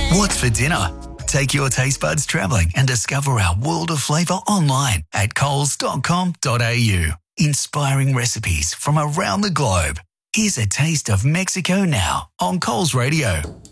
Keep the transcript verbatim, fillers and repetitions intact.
What's for dinner? Take your taste buds travelling and discover our world of flavour online at coles dot com dot a u. Inspiring recipes from around the globe. Here's a taste of Mexico now on Coles Radio.